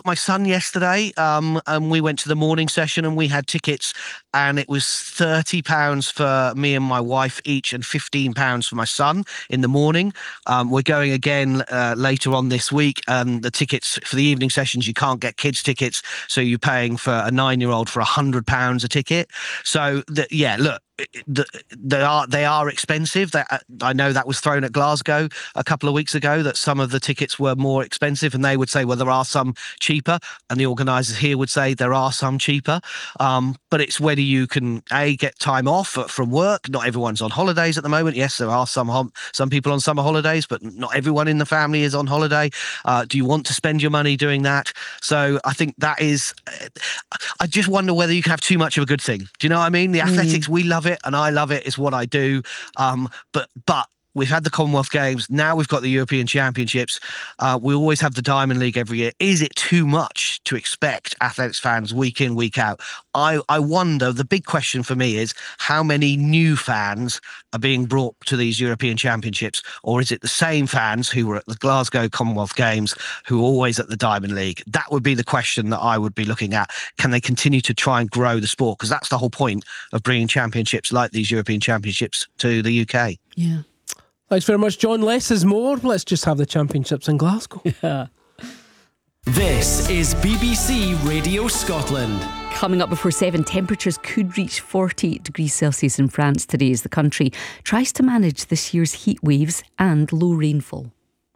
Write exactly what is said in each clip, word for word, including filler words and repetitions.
my son yesterday, um, and we went to the morning session, and we had tickets, and it was thirty pounds for me and my wife each, and fifteen pounds for my son in the morning. Um, we're going again uh, later on this week, and the tickets for the evening sessions, you can't get kids tickets, so you're paying for a nine-year-old for one hundred pounds a ticket. So, the, yeah, look, the, they are they are expensive. They, I know that was thrown at Glasgow a couple of weeks ago, that some of the tickets were more expensive, and they would say, well, there are some cheaper, and the organisers here would say there are some cheaper. Um, but it's whether you can, A, get time off from work. Not everyone's on holidays at the moment. Yes, there are some hom- some people on summer holidays, but not everyone in the family is on holiday. Uh, do you want to spend your money doing that? So I think that is, I just wonder whether you can have too much of a good thing. Do you know what I mean? The athletics, mm. we love it, and I love it. It's what I do. Um, but but we've had the Commonwealth Games. Now we've got the European Championships. Uh, we always have the Diamond League every year. Is it too much to expect athletics fans week in, week out? I, I wonder, the big question for me is, how many new fans are being brought to these European Championships? Or is it the same fans who were at the Glasgow Commonwealth Games who are always at the Diamond League? That would be the question that I would be looking at. Can they continue to try and grow the sport? Because that's the whole point of bringing championships like these European Championships to the U K. Yeah. Thanks very much, John. Less is more. Let's just have the championships in Glasgow. Yeah. This is B B C Radio Scotland. Coming up before seven, temperatures could reach forty degrees Celsius in France today as the country tries to manage this year's heat waves and low rainfall.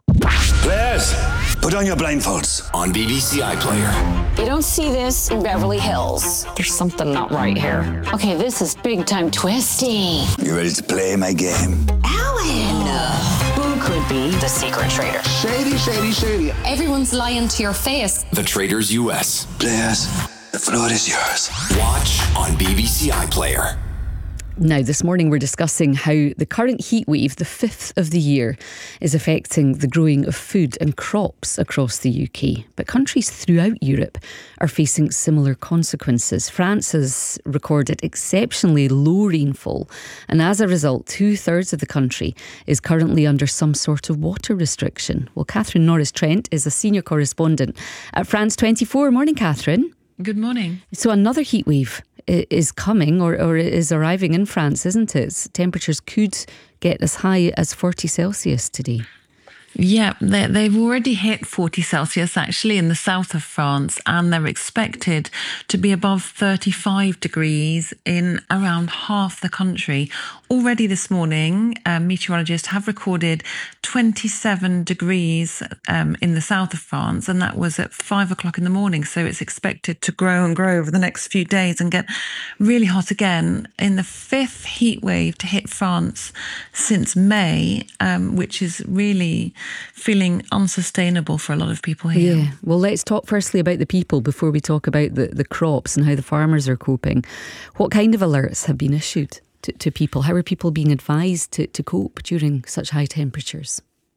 Players, put on your blindfolds. On B B C iPlayer. You don't see this in Beverly Hills. There's something not right here. Okay, this is big time twisty. You ready to play my game? Alan! Who could be the secret traitor? Shady, shady, shady. Everyone's lying to your face. The Traitors U S. Players, the floor is yours. Watch on B B C iPlayer. Now, this morning we're discussing how the current heat wave, the fifth of the year, is affecting the growing of food and crops across the U K. But countries throughout Europe are facing similar consequences. France has recorded exceptionally low rainfall, and as a result, two-thirds of the country is currently under some sort of water restriction. Well, Catherine Norris-Trent is a senior correspondent at France twenty-four. Morning, Catherine. Good morning. So another heat wave is coming or, or is arriving in France, isn't it? Temperatures could get as high as forty Celsius today. Yeah, they've already hit forty Celsius actually in the south of France, and they're expected to be above thirty-five degrees in around half the country. Already this morning, um, meteorologists have recorded twenty-seven degrees um, in the south of France, and that was at five o'clock in the morning. So it's expected to grow and grow over the next few days and get really hot again. In the fifth heat wave to hit France since May, um, which is really feeling unsustainable for a lot of people here. Yeah, well, let's talk firstly about the people before we talk about the, the crops and how the farmers are coping. What kind of alerts have been issued to, to people? How are people being advised to, to cope during such high temperatures?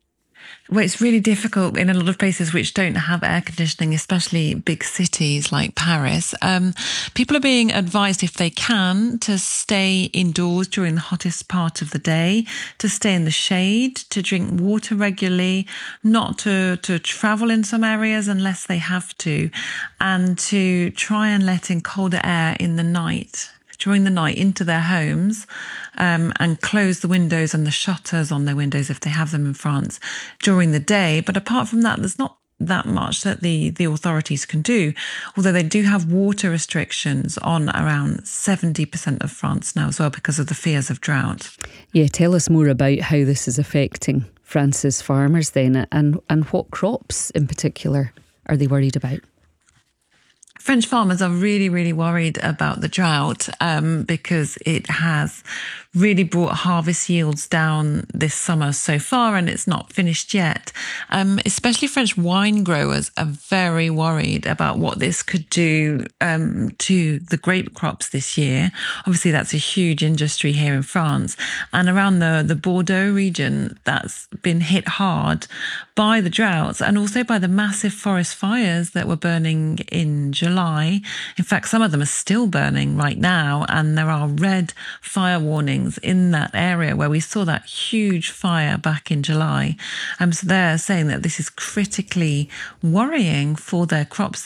Well, it's really difficult in a lot of places which don't have air conditioning, especially big cities like Paris. Um, people are being advised, if they can, to stay indoors during the hottest part of the day, to stay in the shade, to drink water regularly, not to, to travel in some areas unless they have to, and to try and let in colder air in the night. during the night into their homes um, and close the windows and the shutters on their windows if they have them in France during the day. But apart from that, there's not that much that the, the authorities can do, although they do have water restrictions on around seventy percent of France now as well because of the fears of drought. Yeah, tell us more about how this is affecting France's farmers then, and, and what crops in particular are they worried about? French farmers are really, really worried about the drought um, because it has really brought harvest yields down this summer so far, and it's not finished yet. Um, especially French wine growers are very worried about what this could do um, to the grape crops this year. Obviously, that's a huge industry here in France. And around the, the Bordeaux region, that's been hit hard by the droughts and also by the massive forest fires that were burning in July. In fact, some of them are still burning right now, and there are red fire warnings in that area where we saw that huge fire back in July. Um, so they're saying that this is critically worrying for their crops